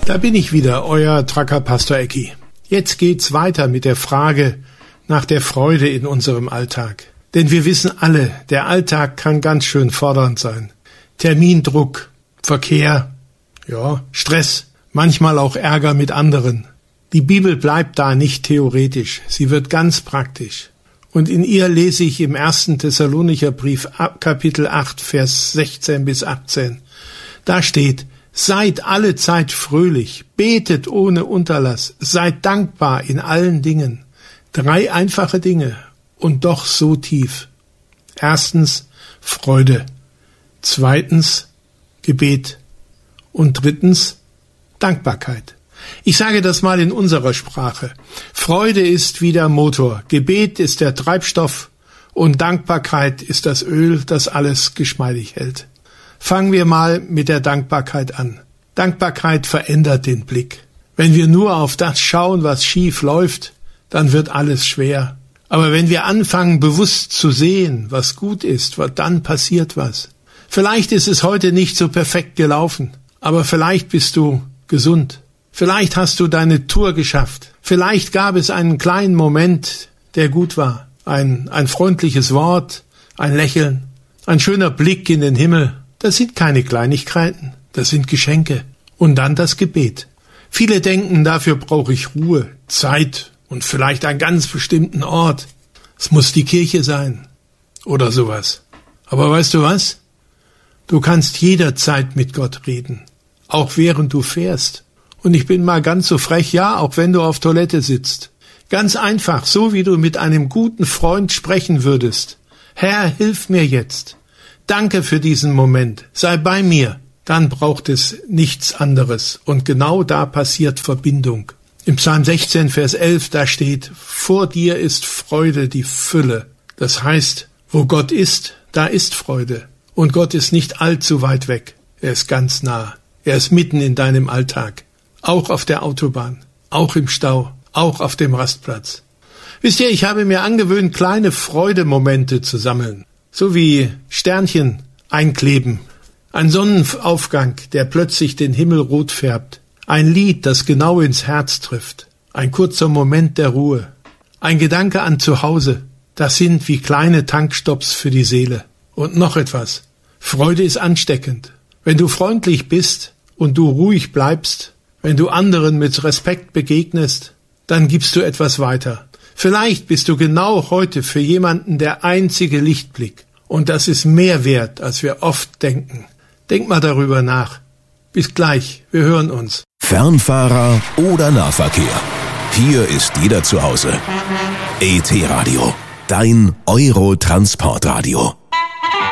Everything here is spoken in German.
Da bin ich wieder, euer Tracker Pastor Ecki. Jetzt geht's weiter mit der Frage nach der Freude in unserem Alltag. Denn wir wissen alle, der Alltag kann ganz schön fordernd sein. Termindruck, Verkehr, Stress, manchmal auch Ärger mit anderen. Die Bibel bleibt da nicht theoretisch, sie wird ganz praktisch. Und in ihr lese ich im 1. Thessalonicher Brief, Kapitel 8, Vers 16 bis 18. Da steht: Seid alle Zeit fröhlich, betet ohne Unterlass, seid dankbar in allen Dingen. 3 einfache Dinge und doch so tief. 1. Freude. 2. Gebet. Und 3. Dankbarkeit. Ich sage das mal in unserer Sprache. Freude ist wie der Motor, Gebet ist der Treibstoff und Dankbarkeit ist das Öl, das alles geschmeidig hält. Fangen wir mal mit der Dankbarkeit an. Dankbarkeit verändert den Blick. Wenn wir nur auf das schauen, was schief läuft, dann wird alles schwer. Aber wenn wir anfangen, bewusst zu sehen, was gut ist, dann passiert was. Vielleicht ist es heute nicht so perfekt gelaufen, aber vielleicht bist du gesund. Vielleicht hast du deine Tour geschafft. Vielleicht gab es einen kleinen Moment, der gut war. Ein freundliches Wort, ein Lächeln, ein schöner Blick in den Himmel. Das sind keine Kleinigkeiten, das sind Geschenke. Und dann das Gebet. Viele denken, dafür brauche ich Ruhe, Zeit und vielleicht einen ganz bestimmten Ort. Es muss die Kirche sein oder sowas. Aber weißt du was? Du kannst jederzeit mit Gott reden, auch während du fährst. Und ich bin mal ganz so frech, auch wenn du auf Toilette sitzt. Ganz einfach, so wie du mit einem guten Freund sprechen würdest. Herr, hilf mir jetzt. Danke für diesen Moment. Sei bei mir. Dann braucht es nichts anderes. Und genau da passiert Verbindung. Im Psalm 16, Vers 11, da steht: Vor dir ist Freude die Fülle. Das heißt, wo Gott ist, da ist Freude. Und Gott ist nicht allzu weit weg. Er ist ganz nah. Er ist mitten in deinem Alltag. Auch auf der Autobahn. Auch im Stau. Auch auf dem Rastplatz. Wisst ihr, ich habe mir angewöhnt, kleine Freudemomente zu sammeln. So wie Sternchen einkleben. Ein Sonnenaufgang, der plötzlich den Himmel rot färbt. Ein Lied, das genau ins Herz trifft. Ein kurzer Moment der Ruhe. Ein Gedanke an Zuhause. Das sind wie kleine Tankstopps für die Seele. Und noch etwas. Freude ist ansteckend. Wenn du freundlich bist und du ruhig bleibst, wenn du anderen mit Respekt begegnest, dann gibst du etwas weiter. Vielleicht bist du genau heute für jemanden der einzige Lichtblick. Und das ist mehr wert, als wir oft denken. Denk mal darüber nach. Bis gleich, wir hören uns. Fernfahrer oder Nahverkehr. Hier ist jeder zu Hause. ET Radio, dein Euro-Transportradio.